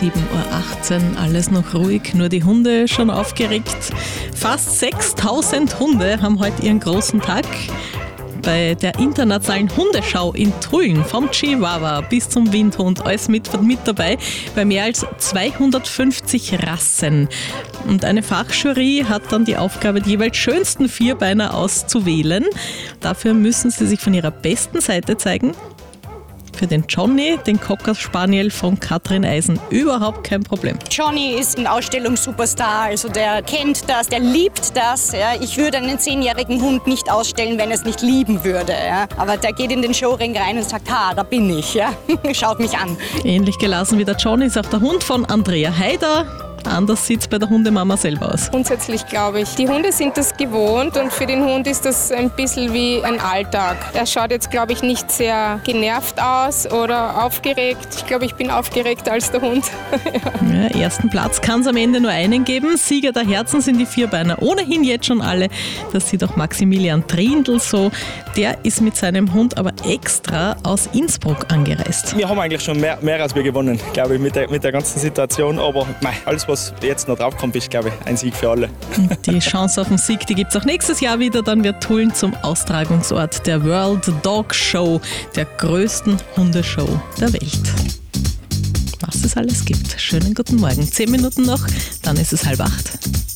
7:18 Uhr, alles noch ruhig, nur die Hunde schon aufgeregt. Fast 6000 Hunde haben heute ihren großen Tag. Bei der internationalen Hundeschau in Tulln, vom Chihuahua bis zum Windhund, alles mit dabei, bei mehr als 250 Rassen. Und eine Fachjury hat dann die Aufgabe, die jeweils schönsten Vierbeiner auszuwählen. Dafür müssen sie sich von ihrer besten Seite zeigen. Für den Johnny, den Cocker Spaniel von Katrin Eisen, überhaupt kein Problem. Johnny ist ein Ausstellungssuperstar, also der kennt das, der liebt das. Ja. Ich würde einen 10-jährigen Hund nicht ausstellen, wenn er es nicht lieben würde. Ja. Aber der geht in den Showring rein und sagt, da bin ich, ja. Schaut mich an. Ähnlich gelassen wie der Johnny ist auch der Hund von Andrea Haider. Anders sieht es bei der Hundemama selber aus. Grundsätzlich glaube ich, die Hunde sind das gewohnt und für den Hund ist das ein bisschen wie ein Alltag. Er schaut jetzt, glaube ich, nicht sehr genervt aus oder aufgeregt. Ich glaube, ich bin aufgeregter als der Hund. Ja, ersten Platz kann es am Ende nur einen geben. Sieger der Herzen sind die Vierbeiner. Ohnehin jetzt schon alle. Das sieht auch Maximilian Trindl so. Der ist mit seinem Hund aber extra aus Innsbruck angereist. Wir haben eigentlich schon mehr als wir gewonnen, glaube ich, mit der ganzen Situation. Aber alles, was jetzt noch draufkommt, ist, glaube ich, ein Sieg für alle. Und die Chance auf den Sieg, die gibt es auch nächstes Jahr wieder. Dann wird Tulln zum Austragungsort der World Dog Show, der größten Hundeshow der Welt. Was es alles gibt. Schönen guten Morgen. 10 Minuten noch, dann ist es 7:30.